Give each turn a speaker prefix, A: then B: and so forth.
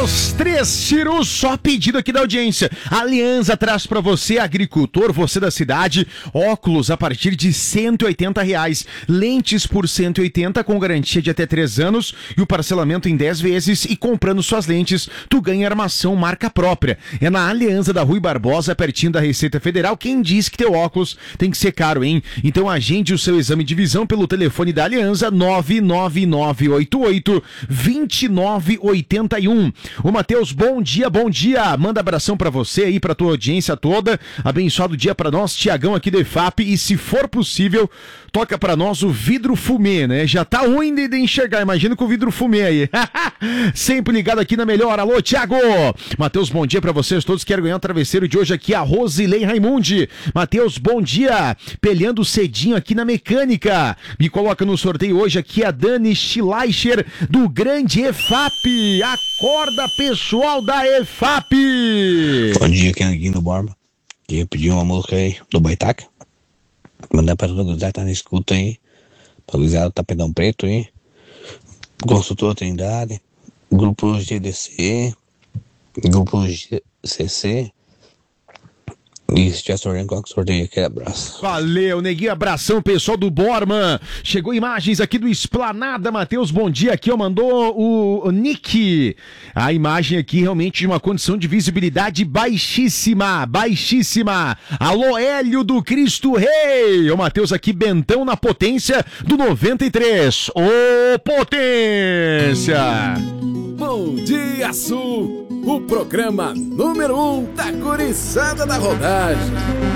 A: Os três tiros, só pedido aqui da audiência. A Aliança traz pra você, agricultor, você da cidade, óculos a partir de R$180. Lentes por 180 com garantia de até 3 anos e o parcelamento em 10 vezes. E comprando suas lentes, tu ganha armação marca própria. É na Aliança da Rui Barbosa, pertinho da Receita Federal. Quem diz que teu óculos tem que ser caro, hein? Então agende o seu exame de visão pelo telefone da Aliança 99988-2981. Ô Matheus, bom dia, bom dia. Manda abração pra você aí, pra tua audiência toda. Abençoado dia pra nós, Tiagão aqui do EFAP. E se for possível, toca pra nós o vidro fumê, né? Já tá ruim de enxergar, imagina com o vidro fumê aí. Sempre ligado aqui na melhor. Alô, Tiago. Matheus, bom dia pra vocês todos. Quero ganhar o travesseiro de hoje aqui, a Rosilei Raimundi. Matheus, bom dia. Pelhando cedinho aqui na mecânica. Me coloca no sorteio hoje aqui a Dani Schleicher do Grande EFAP. Acorda, pessoal da EFAP.
B: Bom dia, aqui é Anguinho do Borba. Queria pedir uma música aí do Baitaca. Mandar pra todo mundo que tá na escuta aí. Pra Luizada Tapetão Preto aí. Consultor Trindade. Grupo GDC. Grupo GCC. E se tiver sorteio, qual que sorteio? Aquele abraço.
A: Valeu, neguinho, abração, pessoal do Borman. Chegou imagens aqui do Esplanada, Matheus, bom dia aqui, ó, mandou o Nick. A imagem aqui realmente de uma condição de visibilidade baixíssima, baixíssima. Alô, Hélio do Cristo Rei. O Matheus aqui, Bentão na potência do 93. Ô, potência!
C: Bom dia, Sul! O programa número 1 da guriçada da rodagem.